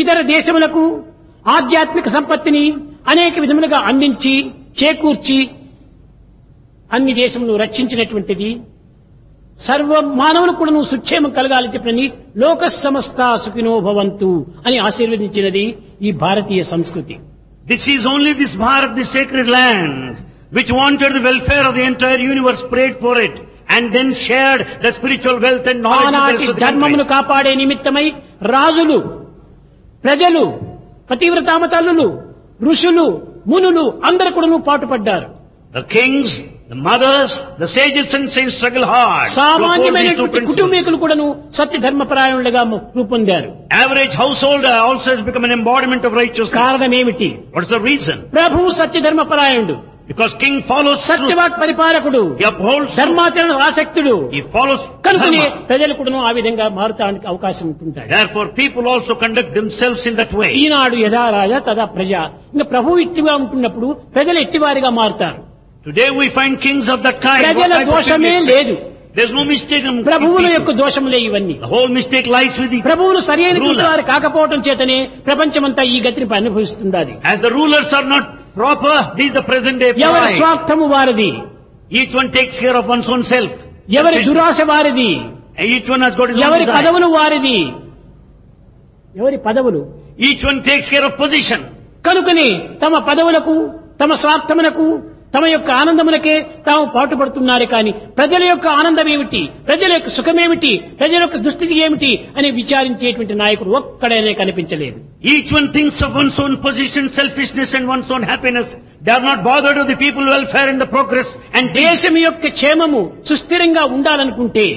ఇతర దేశములకు ఆధ్యాత్మిక సంపత్తిని అనేక విధములుగా అందించి చేకూర్చి అన్ని దేశములను రక్షించినటువంటిది. సర్వ మానవులకు కూడా సుక్షేమం కలగాలని చెప్పని లోక సమస్త సుఖినో భవంతు అని ఆశీర్వదించినది ఈ భారతీయ సంస్కృతి. This is only this Bharat, this sacred land, which wanted the welfare of the entire universe, prayed for it, and then shared the spiritual wealth and knowledge ఆనాటి to the ధర్మమును country. కాపాడే నిమిత్తమై రాజులు, ప్రజలు, పతివ్రతామతల్లులు, ఋషులు, మునులు అందరూ కూడా పాటుపడ్డారు. The kings, the mothers, the sages and saints struggle hard to uphold these two సామాన్యమైనటువంటి principles. కుటుంబీకులు కూడాను సత్య ధర్మపరాయణులుగా రూపొందారు. Average householder also has become an embodiment of righteousness. కారణమేమిటి? What is the reason? ప్రభువు సత్య ధర్మపరాయణుడు, Because king follows truth. సత్యవాక్ పరిపాలకుడు, He upholds truth. ధర్మాచరణ ఆసక్తుడు. He follows కనుకనే dharma. ప్రజలు కూడాను ఆ విధంగా మారుతానికి అవకాశం ఉంటుంటాయి. Therefore, people also conduct themselves in that way. ఈనాడు యథా రాజా తదా ప్రజ. ఇంకా ప్రభువు ఇట్టిగా ఉంటున్నప్పుడు ప్రజలు ఎట్టివారిగా మారుతారు. Today we find kings of that kind. What ప్రజల type of దోషమే people? లేదు, There's no mistake in ప్రభువుల people. యొక్క దోషములే ఇవన్నీ. The whole mistake lies with the ప్రభువులు సరైనటువంటి ruler. వారు కాకపోవటం చేతనే ప్రపంచమంతా ఈ గతిని అనుభవిస్తున్నది. As the rulers are not proper, this is the present day ఎవరి pride. స్వార్థము వారిది, Each one takes care of one's own self. ఎవరి దురాశ వారిది, Each one has got his own ఎవరి desire. పదవులు వారిది, ఎవరి పదవులు. Each one takes care of position. కనుకని తమ పదవులకు, తమ స్వార్థములకు, తమ యొక్క ఆనందములకే తాము పాటుపడుతున్నారు. కానీ ప్రజల యొక్క ఆనందం ఏమిటి, ప్రజల యొక్క సుఖమేమిటి, ప్రజల యొక్క దుస్థితి ఏమిటి అని విచారించేటువంటి నాయకుడు ఒక్కడైనా కనిపించలేదు. Each one thinks of one's own position, selfishness and one's own happiness. They are not bothered of the people's welfare and the progress and దేశం యొక్క క్షేమము సుస్థిరంగా ఉండాలనుకుంటే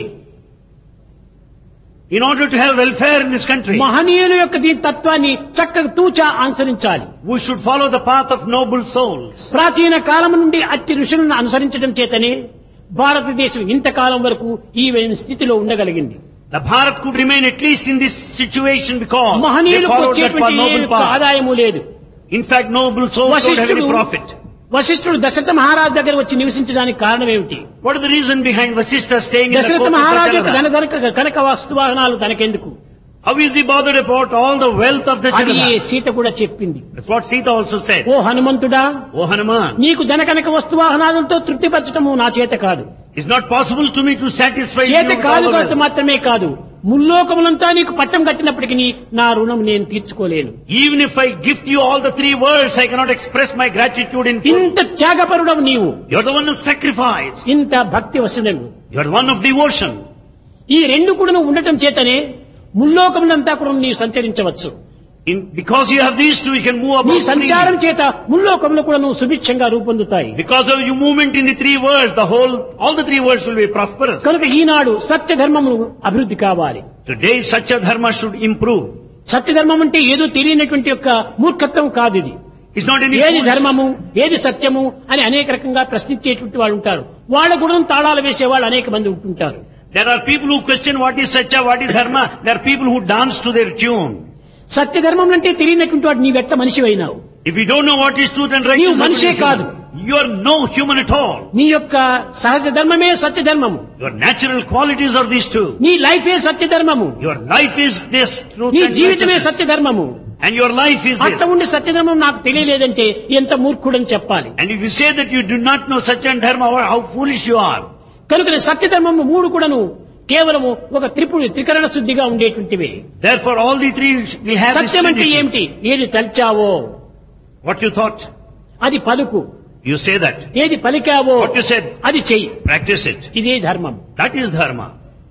in order to have welfare in this country, మహనీయుల యొక్క దీని తత్వాన్ని చక్కగా తూచా అనుసరించాలి. we should follow the path of noble souls. ప్రాచీన కాలం నుండి అట్టి ఋషులను అనుసరించడం చేతనే భారతదేశం ఇంతకాలం వరకు ఈ స్థితిలో ఉండగలిగింది. The Bharat could remain at least in this situation because they మహనీయులకు followed that వచ్చేటువంటి ఏ noble యొక్క path. ఆదాయము లేదు. In fact, noble souls don't have any profit. వశిష్ఠుడు దశరథ మహారాజు దగ్గర వచ్చి నివసించడానికి కారణం ఏమిటి? What is the reason behind Vasishtha staying in the Dasharatha court of మహారాజు యొక్క Dasharatha? Kanaka వస్తువాహనాలు తనకెందుకు? How is he bothered about all the wealth of అది Dasharatha? సీత కూడా చెప్పింది. That's what Sita also said. Oh హనుమంతుడా, Oh Hanuman, నీకు ధనకనక వస్తువాహనాలతో తృప్తిపరచటము నా చేత కాదు. it's not possible to me to satisfy you చేత with all కాదు the కాదు wealth. మాత్రమే కాదు, ముల్లోకములంతా నీకు పట్టం కట్టినప్పటికీ నా రుణం నేను తీర్చుకోలేను. Even if I gift you all the 3 worlds, I cannot express my gratitude in full. ఇంత త్యాగపరుడవు నీవు, You're the one of sacrifice. ఇంత భక్తి వశుడవు. You're the one of devotion. ఈ రెండు కూడా నువ్వు ఉండటం చేతనే ముల్లోకములంతా కూడా నీవు సంచరించవచ్చు. Because you have these two, you can move నీ about సంచారం freely. చేత ముల్లోకములు కూడా నువ్వు సుభిక్షంగా రూపొందుతాయి. Because of your movement in the 3 worlds, all the 3 worlds will be prosperous. కనుక ఈనాడు సత్య ధర్మము అభివృద్ధి కావాలి. Today, Satya Dharma should improve. సత్య ధర్మం అంటే ఏదో తెలియనటువంటి యొక్క మూర్ఖత్వం కాదు ఇది. It's not any ఏది foolish- ధర్మము, ఏది సత్యము అని అనేక రకంగా ప్రశ్నించేటువంటి వాళ్ళు ఉంటారు. వాళ్ళ గుణం తాళాలు వేసేవాళ్ళు అనేక మంది ఉంటుంటారు. There are people who question what is Satya, what is Dharma. There are people who dance to their tune. సత్య ధర్మం అంటే తెలియనటువంటి వాడు నీవెట్ట మనిషి అయినావు. If you don't know what is truth and నీవు righteousness, మనిషే కాదు. you are no human at all. నీ యొక్క సహజ ధర్మమే సత్య ధర్మము. Your natural qualities are these two. నీ లైఫే సత్య ధర్మము. Your life is this truth నీ and జీవితమే righteousness. సత్య ధర్మము. And your life is అట్లా this. ఉండి సత్య ధర్మం నాకు తెలియలేదంటే ఎంత మూర్ఖుడని చెప్పాలి. And if you say that you do not know Satya and Dharma, how foolish you are. కనుక సత్య ధర్మము 3 కూడాను కేవలము ఒక త్రికరణ శుద్ధిగా ఉండేటువంటివి. Therefore, all the 3 will have this సత్యం అంటే trinity. ఏమిటి? ఏది తల్చావో What you thought, అది పలుకు, you say that. ఏది పలికావో What you said, అది చెయ్యి. practice it. ఇదే ధర్మం. That is Dharma.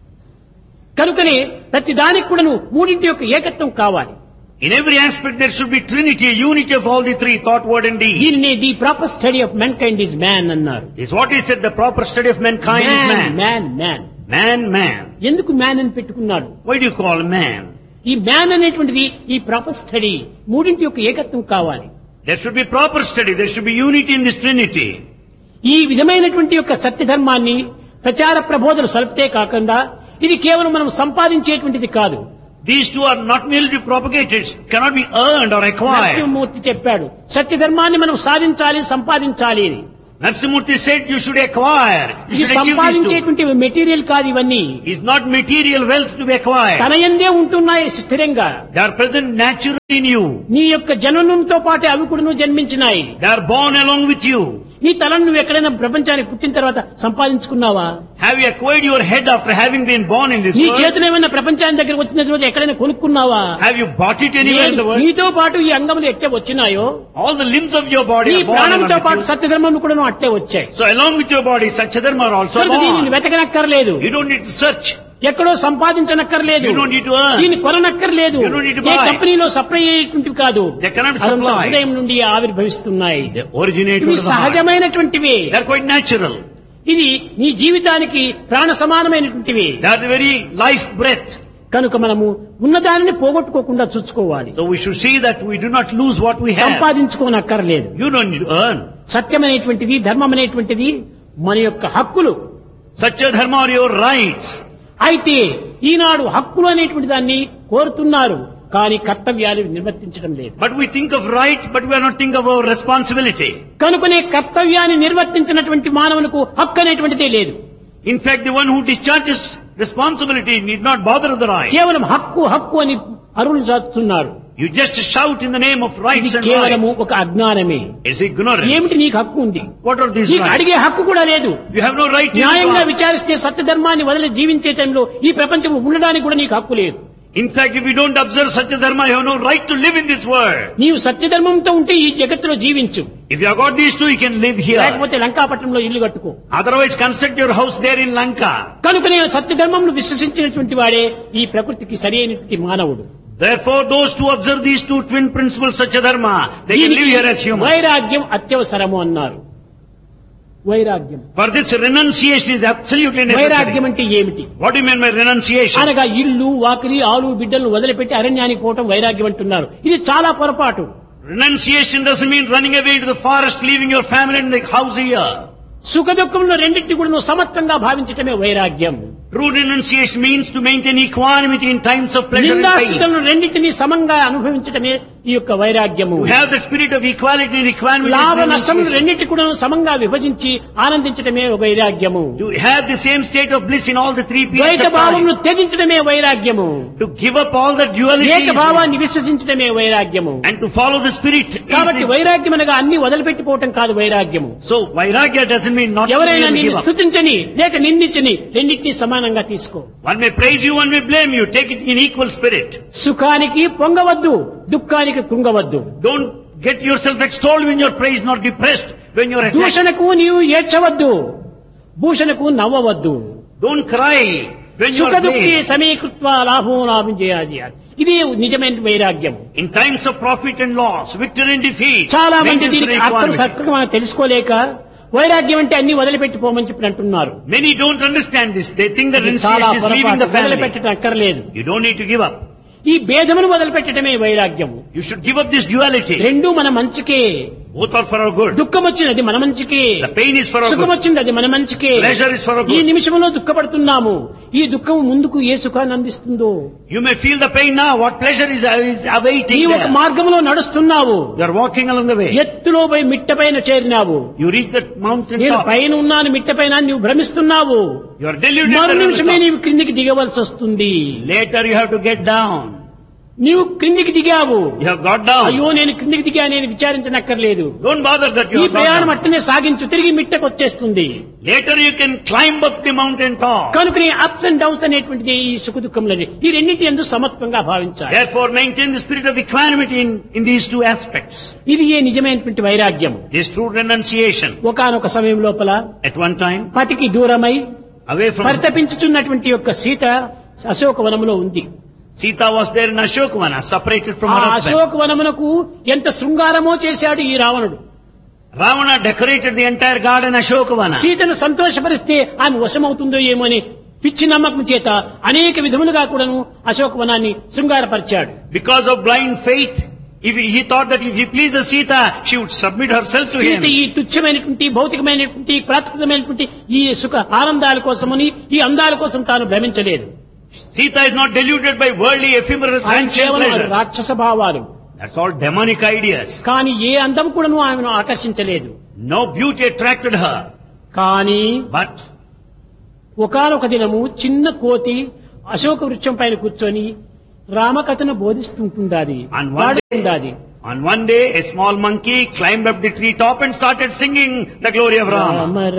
కనుకనే ప్రతి దానికి కూడాను 3 యొక్క ఏకత్వం కావాలి. In every aspect there should be trinity, a unity of all the 3, thought, word and deed. దీనినే the proper study of man kind is man అన్నారు. Is what he said, the proper study of mankind is man. Man Man. ఎందుకు man అని పెట్టుకున్నాడు? Why do you call man? ఈ man అనేటువంటిది ఈ proper study 3 యొక్క ఏకత్వం కావాలి. There should be proper study, there should be unity in this trinity. ఈ విధమైనటువంటి యొక్క సత్య ధర్మాన్ని ప్రచార ప్రబోధనలు సల్పితే కాకుండా ఇది కేవలం మనం సంపాదించేటువంటిది కాదు. These two are not merely to propagate, it cannot be earned or acquired. Narasimhamurthy చెప్పాడు, సత్య ధర్మాన్ని మనం సాధించాలి, సంపాదించాలి అని. Narasimurti said you should acquire. You ఇది should achieve these two. సంపాదించేటువంటి material కాదు ఇవన్నీ. It's not material wealth to be acquired. తన యందే ఉంటున్నాయి స్థిరంగా. They are present naturally in you. నీ యొక్క జననంతో పాటు అవి కూడా జన్మించినాయి. They are born along with you. నీ తలను నువ్వు ఎక్కడైనా ప్రపంచానికి పుట్టిన తర్వాత సంపాదించుకున్నావా? Have you acquired your head after having been born in this నీ world? చేతులు ఏమైనా ప్రపంచానికి దగ్గర వచ్చిన తర్వాత ఎక్కడైనా కొనుక్కున్నావా? Have you bought it anywhere in the world? నీతో పాటు ఈ అంగములు ఎట్టే వచ్చినాయో All the limbs of your body ఈ are born ప్రాణంతో along పాటు with you. సత్యధర్మం కూడా అట్లే వచ్చాయి. So along with your body, Satyadharma are also కనుక దీనిని born. వెతకనక్కర్లేదు. You don't need to search. ఎక్కడో సంపాదించనక్కర్లేదు. You don't need to earn. దీన్ని కొననక్కర్లేదు. You don't need to A buy. కంపెనీలో సప్లై అయ్యేటువంటివి కాదు. They cannot అదంతా supply. హృదయం నుండి ఆవిర్భవిస్తున్నాయి. They originate ఇవి from the heart. సహజమైనటువంటివి. They are quite natural. ఇది నీ జీవితానికి ప్రాణ సమానమైనటువంటివి. They are the very life breath. కనుక మనము ఉన్నదానిని పోగొట్టుకోకుండా చూసుకోవాలి. So we should see that we do not lose what we have. సంపాదించుకోనక్కర్లేదు. You don't need to earn. సత్యమైనటువంటిది, ధర్మమైనటువంటిది మన యొక్క హక్కులు. Satyadharma are your rights. అయితే ఈనాడు హక్కులు అనేటువంటి దాన్ని కోరుతున్నారు, కానీ కర్తవ్యాలు నిర్వర్తించడం లేదు. But we think of right, but we are not thinking of our responsibility. కనుకనే కర్తవ్యాన్ని నిర్వర్తించినటువంటి మానవునికి హక్కు అనేటువంటిదే లేదు. In fact, the one who discharges responsibility need not bother with the right. కేవలం హక్కు హక్కు అని అరువులు చాటుతున్నారు. You just shout in the name of rights ఇది and కేవలము rights. ఒక అజ్ఞానమే. It's ignorance. ఏమిటి నీకు హక్కు ఉంది? What are these నీకు rights? అడిగే హక్కు కూడా లేదు. You have no right to న్యాయంగా ask. విచారిస్తే సత్యధర్మాన్ని వదిలి జీవించే టైంలో ఈ ప్రపంచం ఉండడానికి కూడా నీకు హక్కు లేదు. In fact, if you don't observe Satyadharma, you have no right to live in this world. నీవు సత్యధర్మంతో ఉంటే ఈ జగత్తులో జీవించు. If you have got these two, you can live here. లేకపోతే లంకాపట్నంలో ఇల్లు కట్టుకో. Otherwise, construct your house there in Lanka. కనుక నేను సత్యధర్మంను విశ్వసించినటువంటి వాడే ఈ ప్రకృతికి సరైనటువంటి మానవుడు. Therefore, those who observe these two twin principles, Satyadharma, they can live here as humans. వైరాగ్యం అత్యవసరము అన్నారు. వైరాగ్యం. For this, renunciation is absolutely వైరాగ్యం necessary. అంటే ఏమిటి? What do you mean by renunciation? అనగా ఇల్లు వాకిలి ఆలు బిడ్డలను వదిలిపెట్టి అరణ్యానికి పోవటం వైరాగ్యం అంటున్నారు. ఇది చాలా పొరపాటు. Renunciation doesn't mean running away into the forest, leaving your family and the house here. సుఖ దుఃఖంలో రెండింటిని కూడా నువ్వు సమత్వంగా భావించటమే వైరాగ్యం. True renunciation means to maintain equanimity in times of pleasure and pain. నిందాస్తులను రెండింటినీ సమంగా అనుభవించటమే ఈ యొక్క వైరాగ్యము. To have the spirit of equality and equanimity లాభ is నష్టములు renunciation. రెండింటి కూడా సమంగా విభజించి ఆనందించటమే వైరాగ్యము. To have the same state of bliss in all the three periods ద్వైత of భావమును time. త్యజించడమే వైరాగ్యము. To give up all the dualities ఏక భావాన్ని విశ్వసించడమే వైరాగ్యము. and to follow the spirit. కాబట్టి వైరాగ్యం అనగా అన్ని వదిలిపెట్టిపోవటం కాదు వైరాగ్యము. So vairagya doesn't mean not to ఎవరైనా really నిన్ను give up. స్తుతించని లేక నిందించని రెండింటినీ సమానంగా తీసుకో. One may praise you, one may blame you. Take it in equal spirit. సుఖానికి పొంగవద్దు, దుఃఖానికి కృంగవద్దు. Don't get yourself extolled when you're praised, nor depressed when you're attacked. దూషణకు నీవు ఏడ్చవద్దు, భూషణకు నవ్వవద్దు. Don't cry when సుఖ you're దుఃఖి blamed. సమీకృత్వ లాభం లాభం చేయాలి. ఇది నిజమైన వైరాగ్యం. In times of profit and loss, victory and defeat, చాలా మంది maintain దీనికి అర్థం equanimity. సక్రమంగా తెలుసుకోలేక వైరాగ్యం అంటే అన్ని వదిలిపెట్టిపోమని చెప్పి అంటున్నారు. Many don't understand this. They think that ఇది చాలా renunciation is leaving పొరపాటు. the family. వదిలిపెట్టడం అక్కర్లేదు. You don't need to give up. ఈ భేదమును వదిలిపెట్టడమే వైరాగ్యము. You should give up this duality. రెండూ మన మంచికే. Both are for our good. దుఃఖం వచ్చినది మన మంచికే, The pain is for our సుఖం good. వచ్చింది అది మన మంచికే. Pleasure is for our ఈ good. నిమిషంలో దుఃఖపడుతున్నాము, ఈ దుఃఖం ముందుకు ఏ సుఖాన్ని అందిస్తుందో. You may feel the pain now. What pleasure is awaiting ఈ ఒక there? మార్గంలో నడుస్తున్నావు, You are walking along the way. ఎత్తులో పోయి మిట్ట పైన చేరినావు. You reach the mountain నేను top. పైన ఉన్నాను మిట్ట పైన నువ్వు భ్రమిస్తున్నావు. You are deluded. మరు that on the నిమిషమే top. నీవు క్రిందికి దిగవలసి వస్తుంది. Later you have to get down. నీవు క్రిందికి దిగావు, You have got down. అయ్యో నేను క్రిందికి దిగా నేను విచారించనక్కర్లేదు. Don't bother that you ఈ have got ప్రయాణం down. అట్టనే సాగించు, తిరిగి మిట్టకు వచ్చేస్తుంది. Later you can climb up the mountain top. కనుక నీ అప్స్ అండ్ డౌన్స్ అనేటువంటిది ఈ సుఖ దుఃఖములని ఈ రెండింటి యందు సమత్వంగా భావించాలి. Therefore maintain the spirit of equanimity in these two aspects. ఇది ఏ నిజమైనటువంటి వైరాగ్యం. This true renunciation. ఒకానొక సమయం లోపల At one time, పతికి దూరమై away from పరితపించుచున్నటువంటి యొక్క సీత అశోకవనములో ఉంది. Sita was there in Ashokavana, separated from ఆ her husband. అశోకవనమునకు ఎంత శృంగారమో చేశాడు ఈ రావణుడు. Ravana decorated the entire garden Ashokavana. సీతను సంతోషపరిస్తే ఆమె వశమవుతుందో ఏమో అని పిచ్చి నమ్మకం చేత అనేక విధములుగా కూడాను అశోకవనాన్ని శృంగారపరిచాడు. Because of blind faith, he thought that if he pleases Sita, she would submit herself to Sita him. ఈ తుచ్చమైనటువంటి భౌతికమైనటువంటి ప్రాకృతమైనటువంటి ఈ సుఖ ఆనందాల కోసమని ఈ అందాల కోసం తాను భ్రమించలేదు. Sita is not deluded by worldly ephemeral ఆయన transient కేవలం pleasures. రాక్షస భావాలు. That's all demonic ideas. కానీ ఏ అందం కూడాను ఆమెను ఆకర్షించలేదు. No beauty attracted her. కానీ But ఒకానొక దినము చిన్న కోతి అశోక వృక్షం పైన కూర్చొని రామకథను బోధిస్తుంటుండాది And one day- పాడుతుండాది. on one day, a small monkey climbed up the treetop and started singing the glory of Rama. Rama